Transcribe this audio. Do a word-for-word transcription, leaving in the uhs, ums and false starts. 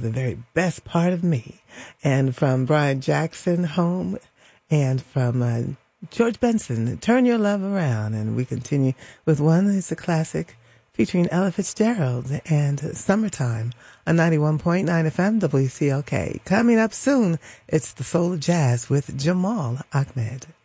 to the very best part of me. And from Brian Jackson, Home, and from uh, George Benson, Turn Your Love Around. And we continue with one that's a classic featuring Ella Fitzgerald and Summertime on ninety-one point nine F M W C L K. Coming up soon, it's the Soul of Jazz with Jamal Ahmed.